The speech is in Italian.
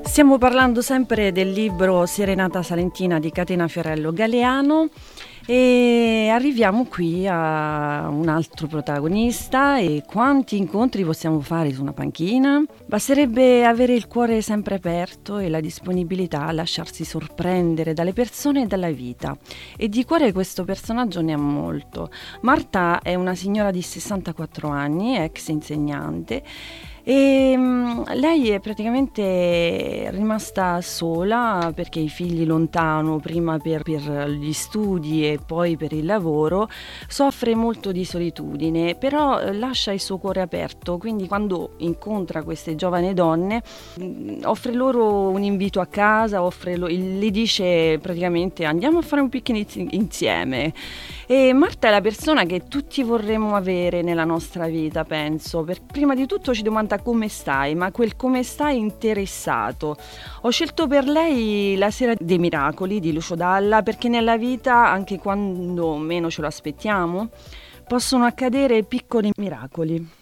Stiamo parlando sempre del libro Serenata Salentina di Catena Fiorello Galeano e arriviamo qui a un altro protagonista. E quanti incontri possiamo fare su una panchina? Basterebbe avere il cuore sempre aperto e la disponibilità a lasciarsi sorprendere dalle persone e dalla vita. E di cuore questo personaggio ne ha molto. Marta è una signora di 64 anni, ex insegnante, e lei è praticamente rimasta sola perché i figli lontano, prima per gli studi e poi per il lavoro. Soffre molto di solitudine, però lascia il suo cuore aperto, quindi quando incontra queste giovani donne offre loro un invito a casa, le dice praticamente andiamo a fare un picnic insieme. E Marta è la persona che tutti vorremmo avere nella nostra vita, penso, perché prima di tutto ci domanda come stai, ma quel come stai interessato. Ho scelto per lei La Sera dei Miracoli di Lucio Dalla, perché nella vita, anche quando meno ce lo aspettiamo, possono accadere piccoli miracoli.